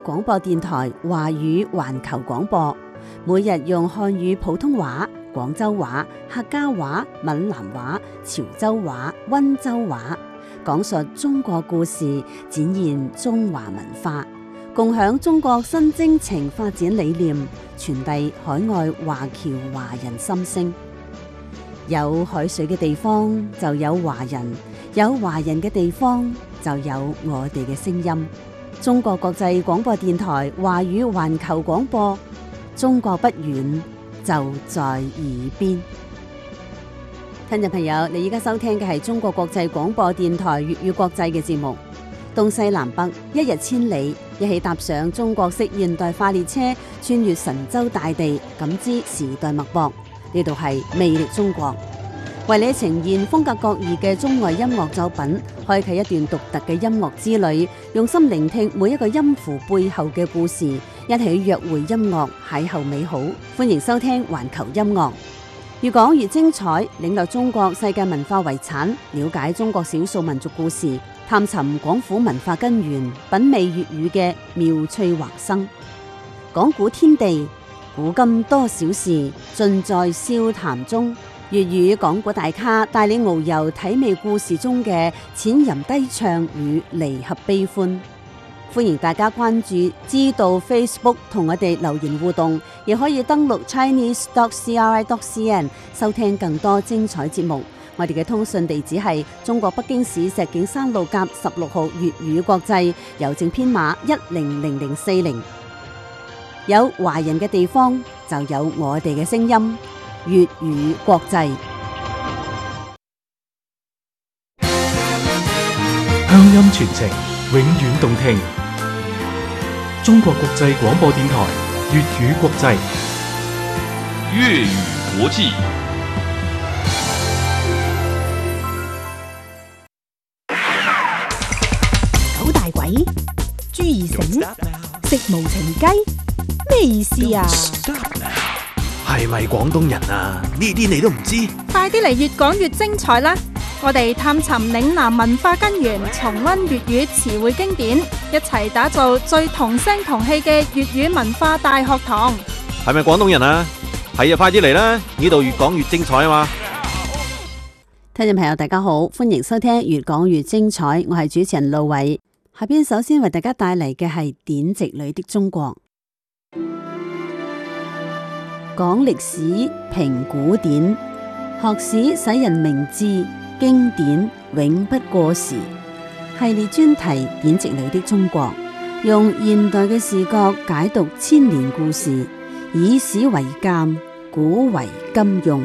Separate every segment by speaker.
Speaker 1: 廣播電台華語環球廣播，每日用漢語普通話、廣州話、客家話、閩南話、潮州話、溫州話，講述中國故事，展現中華文化，共享中國新征程發展理念，傳遞海外華僑華人心聲。有海水嘅地方就有華人，有華人嘅地方就有我哋嘅聲音。中國國際廣播電台華語環球廣播，中國不遠，就在耳邊。聽眾朋友，你而家收聽嘅係中國國際廣播電台粵語國際嘅節目。東西南北，一日千里，一起踏上中國式現代化列車，穿越神州大地，感知時代脈搏。呢度係魅力中國，為你呈現風格各異嘅中外音樂作品，開啟一段獨特嘅音樂之旅，用心聆聽每一個音符背後嘅故事，一起約會音樂，邂逅美好。歡迎收聽環球音樂，越講越精彩，領略中國世界文化遺產，了解中國少數民族故事，探尋廣府文化根源，品味粵語嘅妙趣橫生。講古天地，古今多少事，盡在笑談中。粵語講古大咖帶你遨遊體味故事中嘅淺吟低唱與離合悲歡。歡迎大家關注知道 Facebook 同我哋留言互動，亦可以登錄 chinese.cri.cn 收聽更多精彩節目。我哋嘅通訊地址係中國北京市石景山路甲16號粵語國際，郵政編碼100040。有華人嘅地方就有我哋嘅聲音，粵語國際。
Speaker 2: 鄉音傳情，永遠動聽。中國國際廣播電台粵語國際，
Speaker 3: 粵語國際。
Speaker 4: 九大簋，朱二繩，食無情雞，咩意思啊？
Speaker 5: 係咪廣東人啊？呢啲你都唔知？
Speaker 4: 快啲嚟越講越精彩啦！我哋探尋嶺南文化根源，重溫粵語詞彙經典，一齊打造最同聲同氣嘅粵語文化大學堂。
Speaker 5: 係咪廣東人啊？係啊，快啲嚟啦！呢度越講越精彩啊嘛！
Speaker 1: 聽眾朋友大家好，歡迎收聽越講越精彩，我係主持人路偉。下邊首先為大家帶嚟嘅係典籍裏的中國。講歷史，評古典，學史使人明智，經典永不過時。系列專題典籍裏的中國，用現代嘅視角解讀千年故事，以史為鑑，古為今用。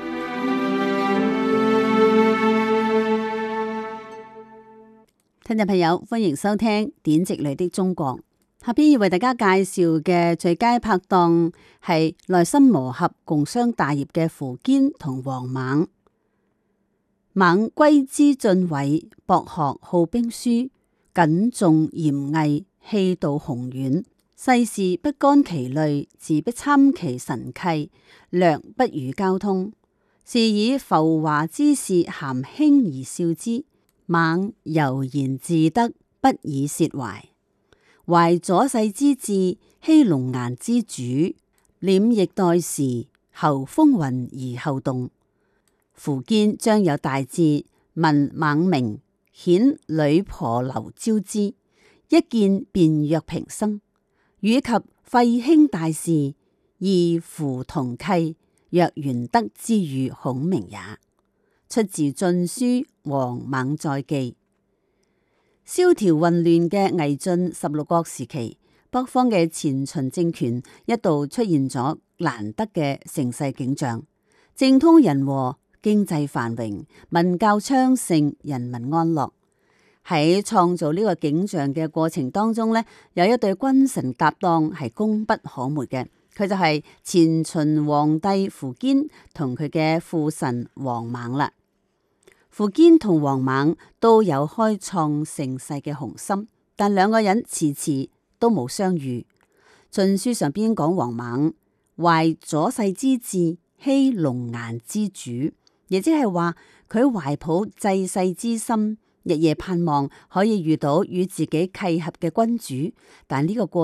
Speaker 1: 聽眾朋友，歡迎收聽典籍裏的中國。下邊要為大家介紹嘅最佳拍檔係內心磨合、共商大業嘅苻堅同王猛。猛歸之晉偉，博學好兵書，謹重嚴毅，氣度宏遠。世事不干其類，自不參其神契，略不語交通。是以浮華之事咸輕而笑之。猛悠然自得，不以褻懷。懷左世之志，希龍顏之主，斂易待時，後風雲而後動。苻堅將有大志，聞猛名，遣女婆劉招之，一見便躍平生。與及廢卿大事，異乎同契，若玄德之語孔明也。出自《晉書·王猛載記》。蕭條混亂嘅魏晉16國時期，北方嘅前秦政權一度出現咗難得嘅盛世景象，政通人和，經濟繁榮，文教昌盛，人民安樂。喺創造呢個景象嘅過程當中呢，有一對君臣搭檔係功不可沒嘅，佢就係前秦皇帝苻堅同佢嘅父臣王猛啦。苻堅同王猛都有開創盛世嘅雄心，但兩個人遲遲都冇相遇。晉書上邊講王猛懷左世之志，希龍顏之主，亦即係話佢懷抱濟世之心，日夜盼望可以遇到與自己契合嘅君主，但呢個過